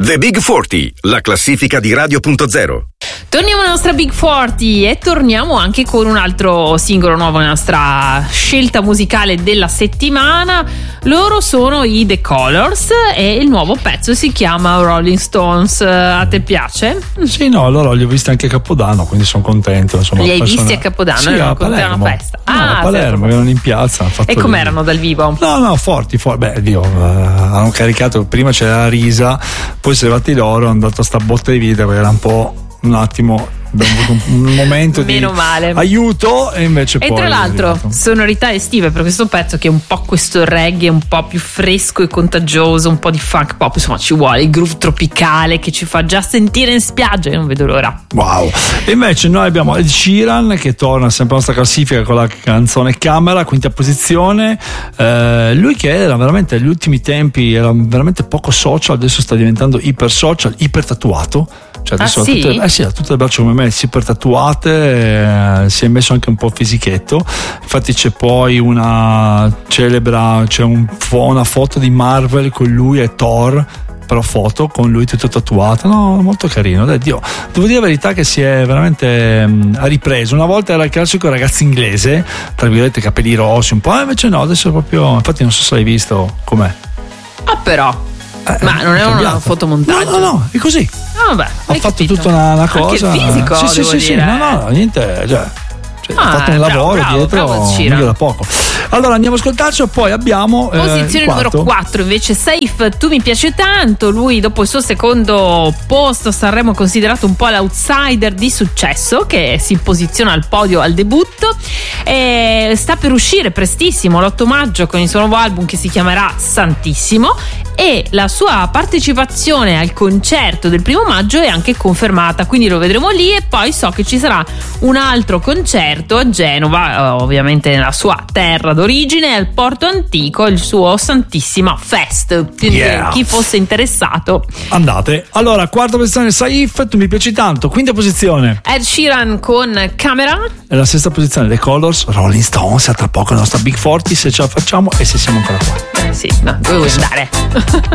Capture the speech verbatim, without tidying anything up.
The Big quaranta, la classifica di Radio punto zero. Torniamo alla nostra Big quaranta e torniamo anche con un altro singolo nuovo, la nostra scelta musicale della settimana. Loro sono i The Colors e il nuovo pezzo si chiama Rolling Stones. A te piace? Sì, no, allora li ho visti anche a Capodanno, quindi sono contento. Insomma, li hai persona... visti a Capodanno? Sì, a Palermo. Una festa. No, ah, a Palermo, erano in piazza. E com'erano dal vivo? No, no, forti, forti. Beh, Dio, uh, hanno caricato, prima c'era la risa, poi si è levati loro, hanno dato sta botta di vita perché era un po' un attimo, abbiamo avuto un, un momento meno di male. aiuto e invece e poi tra l'altro sonorità estive per questo pezzo che è un po' questo reggae un po' più fresco e contagioso, un po' di funk pop, insomma ci vuole il groove tropicale che ci fa già sentire in spiaggia. Io non vedo l'ora. Wow. E invece noi abbiamo Ed Sheeran che torna sempre alla nostra classifica con la canzone Camera, quinta posizione. Eh, lui che era veramente agli ultimi tempi era veramente poco social, adesso sta diventando iper social, iper tatuato. Cioè adesso ah, ha sì? tutte, eh sì, ha tutte le braccia come me, super tatuate, eh, si è messo anche un po' fisichetto. Infatti c'è poi una celebra, c'è un, una foto di Marvel con lui e Thor, però foto con lui tutto tatuato, no, molto carino. Dai, Dio, devo dire la verità che si è veramente mh, ha ripreso. Una volta era il classico ragazzo inglese, tra virgolette capelli rossi un po', eh, invece no, adesso è proprio, infatti non so se l'hai visto com'è. Ah però Eh, ma non è una fotomontaggio? No, no, no, è così. Ah, vabbè, ha fatto capito. Tutta una, una cosa. Anche il fisico, sì, sì, sì, sì, no, no, niente, cioè, cioè ah, ha fatto un bravo, lavoro bravo, dietro, bravo, mica da poco. Allora andiamo a ascoltarci, poi abbiamo posizione eh, numero quattro invece Safe, Tu mi piace tanto. Lui dopo il suo secondo posto a Sanremo è considerato un po' l'outsider di successo, che si posiziona al podio al debutto e sta per uscire prestissimo l'otto maggio con il suo nuovo album che si chiamerà Santissimo, e la sua partecipazione al concerto del primo maggio è anche confermata, quindi lo vedremo lì. E poi so che ci sarà un altro concerto a Genova, ovviamente nella sua terra d'origine, al Porto Antico, il suo Santissima Fest, quindi yeah. Chi fosse interessato andate. Allora quarta posizione Saif, Tu mi piaci tanto. Quinta posizione Ed Sheeran con Camera, e la sesta posizione The Colors, Rolling Stones. A tra poco la nostra Big quaranta, se ce la facciamo e se siamo ancora qua. eh sì, no, dove vuoi andare?